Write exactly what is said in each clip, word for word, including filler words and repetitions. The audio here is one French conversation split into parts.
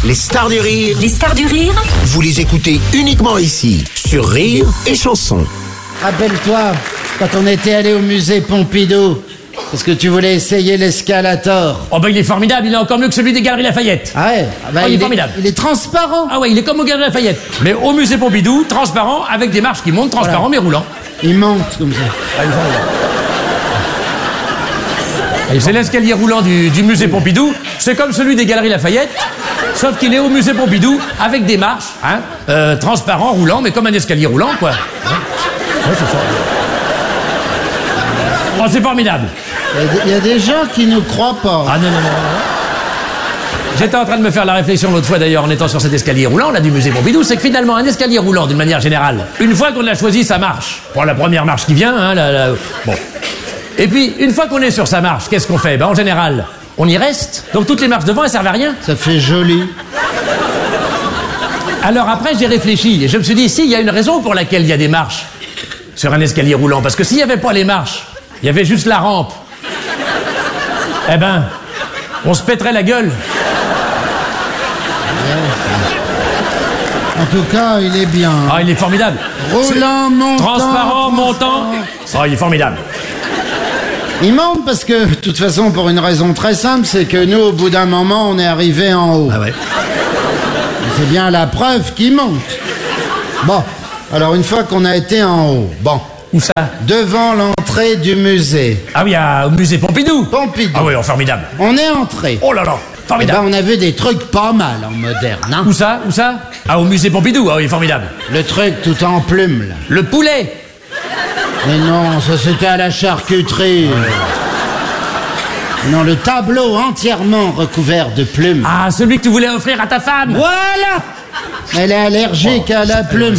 Les stars du rire. Les stars du rire. Vous les écoutez uniquement ici, sur Rire et Chanson. Rappelle-toi, quand on était allé au musée Pompidou, parce que tu voulais essayer l'escalator. Oh bah il est formidable, il est encore mieux que celui des Galeries Lafayette. Ah ouais, ah bah Oh, il est il, formidable. il est transparent. Ah ouais, il est comme aux Galeries Lafayette. Mais au musée Pompidou, transparent, avec des marches qui montent, transparent mais roulant. Il monte comme ça. Et c'est l'escalier roulant du, du musée Pompidou, c'est comme celui des Galeries Lafayette, sauf qu'il est au musée Pompidou, avec des marches, hein, euh, transparent, roulant, mais comme un escalier roulant, quoi. Ouais, c'est ça. Oh, c'est formidable. Il y a des gens qui ne croient pas. Ah non, non, non, non. J'étais en train de me faire la réflexion l'autre fois d'ailleurs en étant sur cet escalier roulant là du musée Pompidou, c'est que finalement un escalier roulant d'une manière générale, une fois qu'on l'a choisi, ça marche. Pour la première marche qui vient, hein, la, la... bon. Et puis une fois qu'on est sur sa marche, qu'est-ce qu'on fait? Ben en général, on y reste. Donc toutes les marches devant elles servent à rien. Ça fait joli. Alors après j'ai réfléchi et je me suis dit si, il y a une raison pour laquelle il y a des marches sur un escalier roulant, parce que s'il n'y avait pas les marches, il y avait juste la rampe. Eh ben, on se pèterait la gueule. En tout cas, il est bien. Ah, il est formidable. Roulant, montant. Transparent, montant. Oh, il est formidable. Il monte parce que, de toute façon, pour une raison très simple, c'est que nous, au bout d'un moment, on est arrivé en haut. Ah ouais. C'est bien la preuve qu'il monte. Bon, alors une fois qu'on a été en haut, bon. Où ça? Devant l'entrée du musée. Ah oui, à- au musée Pompidou. Pompidou. Ah oui, oh, formidable. On est entré. Oh là là, Eh formidable. ben, on a vu des trucs pas mal en moderne, hein. Où ça? Où ça? Ah, au musée Pompidou. Ah oui, formidable. Le truc tout en plumes, là. Le poulet. Mais non, ça c'était à la charcuterie. Non, le tableau entièrement recouvert de plumes. Ah, celui que tu voulais offrir à ta femme. Voilà! Elle est allergique à la plume.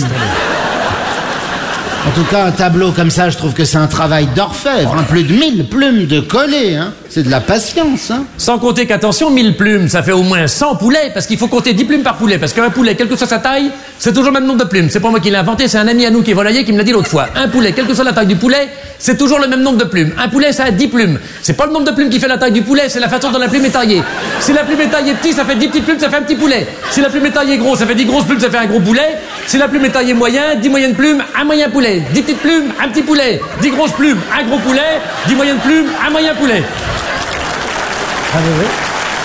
En tout cas, un tableau comme ça, je trouve que c'est un travail d'orfèvre. Hein. Plus de mille plumes de coller, hein. C'est de la patience, hein. Sans compter qu'attention, mille plumes, ça fait au moins cent poulets, parce qu'il faut compter dix plumes par poulet. Parce qu'un poulet, quelle que soit sa taille, c'est toujours le même nombre de plumes. C'est pas moi qui l'ai inventé, c'est un ami à nous qui est volailler qui me l'a dit l'autre fois. Un poulet, quelle que soit la taille du poulet, c'est toujours le même nombre de plumes. Un poulet, ça a dix plumes. C'est pas le nombre de plumes qui fait la taille du poulet, c'est la façon dont la plume est taillée. Si la plume est taillée petit, ça fait dix petites plumes, ça fait un petit poulet. Si la plume est taillée gros, ça fait dix grosses plumes, ça fait un gros poulet. Si la plume est taillée moyen, dix moyennes plumes, un moyen poulet. dix petites plumes, un petit poulet. dix grosses plumes, un gros poulet. dix moyennes plumes, un moyen poulet. Ah oui, oui.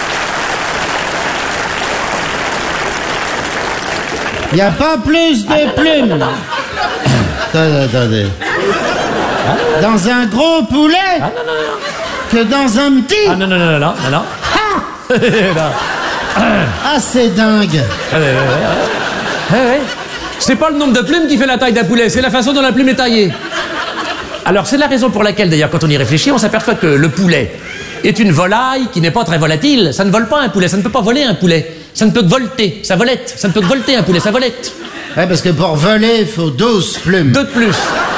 Il n'y a pas plus de plumes. Attendez, attendez. Dans un gros poulet Ah non, non, non. que dans un petit. Ah non, non, non, non, non, non. Ah, Non. ah c'est dingue. Ah, ouais, ouais, ouais. Ouais, ouais. C'est pas le nombre de plumes qui fait la taille d'un poulet, c'est la façon dont la plume est taillée. Alors c'est la raison pour laquelle d'ailleurs quand on y réfléchit, on s'aperçoit que le poulet est une volaille qui n'est pas très volatile. Ça ne vole pas un poulet, ça ne peut pas voler un poulet. Ça ne peut que volter, ça volette. Ça ne peut que volter un poulet, ça volette. Ouais, parce que pour voler, il faut douze plumes. Deux de plus.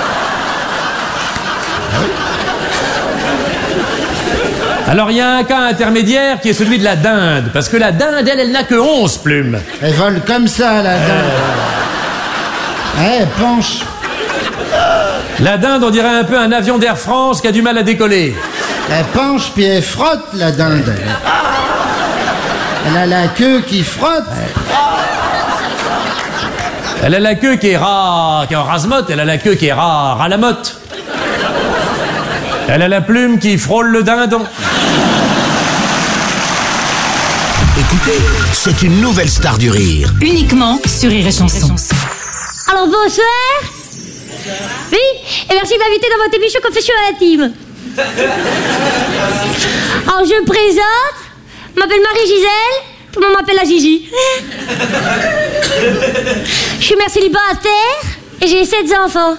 Alors il y a un cas intermédiaire qui est celui de la dinde, parce que la dinde, elle, elle n'a que onze plumes. Elle vole comme ça, la dinde. Ouais, elle penche. La dinde, on dirait un peu un avion d'Air France qui a du mal à décoller. Elle penche puis elle frotte, la dinde. Elle a la queue qui frotte. Elle a la queue qui est ras, qui est en rase-motte, elle a la queue qui est ras, ras la motte. Elle a la plume qui frôle le dindon. Écoutez, c'est une nouvelle star du rire. Uniquement sur Rire et Chanson. Alors bonsoir. Oui, et merci de m'inviter dans votre émission Confession intime. Alors je me présente, je m'appelle Marie-Gisèle, tout le monde m'appelle la Gigi. Je suis mère célibataire et j'ai sept enfants.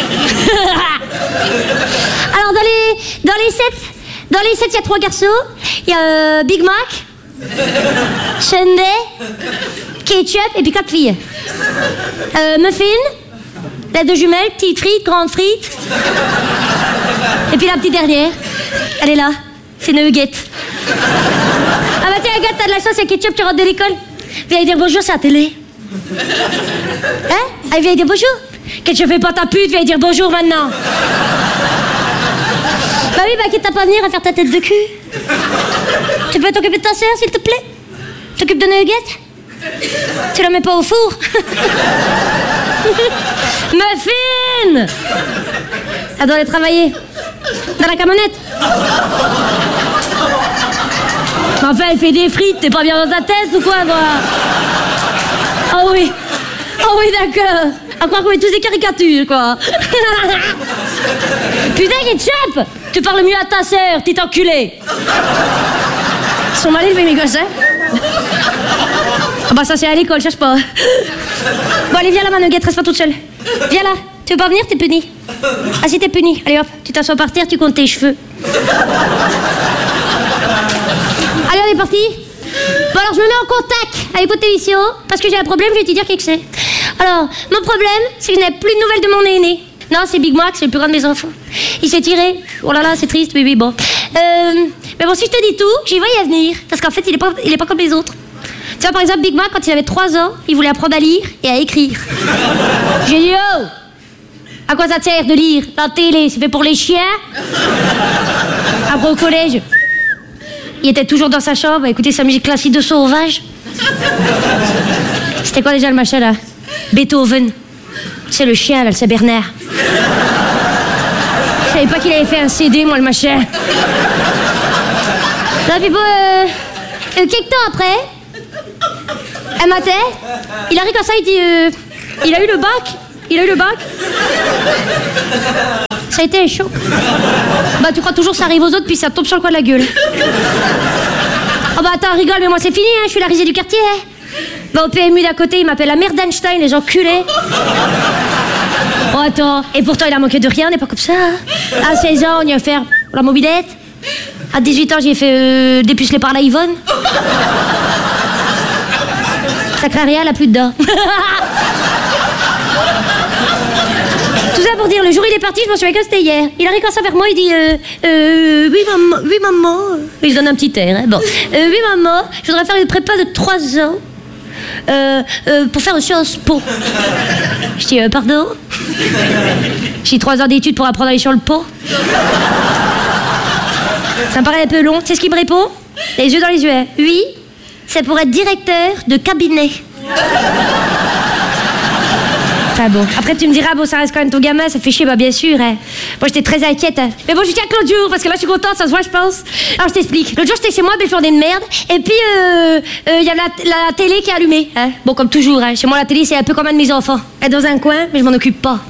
Alors dans les, dans les sept, dans les sept, il y a trois garçons. Il y a euh, Big Mac, Sunday, Ketchup et puis quatre filles. Euh, Muffin, la deux jumelles, petite frite, grande frite. Et puis la petite dernière, elle est là, c'est Nugget. Ah bah tiens, regarde, t'as de la sauce et Ketchup, tu rentres de l'école. Viens dire bonjour, c'est la télé. Hein? Ah, viens dire bonjour. Ketchup, fais pas ta pute, viens dire bonjour maintenant. Bah oui, bah quitte à pas venir à faire ta tête de cul. Tu peux t'occuper de ta sœur, s'il te plaît? T'occupes de Nugget? Tu la mets pas au four? Muffin! Elle doit aller travailler. Dans la camionnette. Mais enfin, elle fait des frites, t'es pas bien dans ta tête ou quoi, toi? Ah oui. Ah oui, d'accord. À croire qu'on est tous des caricatures, quoi. Putain, Ketchup! Tu parles mieux à ta sœur, t'es enculé. Ils sont mal élevés, mes gosses, hein? Ah bah ça, c'est à l'école, cherche pas. Bon, allez, viens là, ma nuggette, reste pas toute seule. Viens là. Tu veux pas venir, t'es puni. Ah si, t'es puni. Allez hop, tu t'assois par terre, tu comptes tes cheveux. Allez, on est parti. Bon, alors je me mets en contact avec votre émission, parce que j'ai un problème, je vais te dire qu'est-ce que c'est. Alors, mon problème, c'est que je n'ai plus de nouvelles de mon aîné. Non, c'est Big Mac, c'est le plus grand de mes enfants. Il s'est tiré. Oh là là, c'est triste, oui, oui, bon. Euh, mais bon, si je te dis tout, j'y vois y venir, parce qu'en fait, il est pas, il est pas comme les autres. Tu vois, par exemple, Big Mac, quand il avait trois ans, il voulait apprendre à lire et à écrire. J'ai dit, oh! À quoi ça sert de lire? La télé, c'est fait pour les chiens? Après, au collège, il était toujours dans sa chambre à écouter sa musique classique de sauvage. C'était quoi déjà le machin, là? Beethoven. C'est le chien, là, le Saint-Bernard. Je savais pas qu'il avait fait un C D, moi, le machin. Non, puis bon, euh, euh, quelques temps après, un matin, il arrive comme ça, il dit, euh, il a eu le bac. Il a eu le bac. Ça a été un choc. Bah, tu crois toujours que ça arrive aux autres, puis ça tombe sur le coin de la gueule. Oh bah attends, rigole, mais moi c'est fini, hein, je suis la risée du quartier. Hein. Bah, au P M U d'à côté, il m'appelle la mère d'Einstein, les gens culés. Oh attends, et pourtant il a manqué de rien, on n'est pas comme ça. Hein. À seize ans, on y a fait la mobilette. À dix-huit ans, j'y ai fait euh, dépuceler par la Yvonne. Ça craint rien, elle a plus de dents. Tout ça pour dire, le jour où il est parti, je m'en souviens que c'était hier. Il arrive comme ça vers moi, il dit euh, euh, oui maman, oui maman. Il se donne un petit air, hein. Bon. Euh, oui maman, je voudrais faire une prépa de trois ans euh, euh, pour faire une Sciences Po. Je dis euh, pardon. J'ai trois ans d'études pour apprendre à aller sur le pot. Ça me paraît un peu long. Tu sais ce qu'il me répond? Les yeux dans les yeux. Hein. Oui, c'est pour être directeur de cabinet. Enfin bon, après tu me diras, bon ça reste quand même ton gamin, ça fait chier, bah bien sûr. Hein. Moi j'étais très inquiète. Hein. Mais bon, je tiens que l'autre jour, parce que là je suis contente, ça se voit, je pense. Alors je t'explique. L'autre jour j'étais chez moi, belle journée de merde, et puis il euh, euh, y a la, la télé qui est allumée. Hein. Bon, comme toujours, hein. Chez moi la télé c'est un peu comme un de mes enfants. Elle est dans un coin, mais je m'en occupe pas.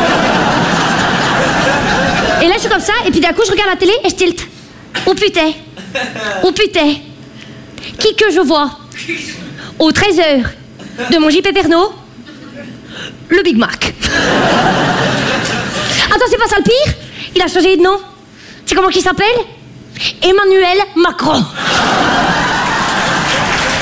Et là je suis comme ça, et puis d'un coup je regarde la télé et je tilte. Oh putain. Oh putain. Qui que je vois aux treize heures de mon J P Pernod? Le Big Mac. Attends, c'est pas ça le pire? Il a changé de nom. C'est comment qu'il s'appelle? Emmanuel Macron.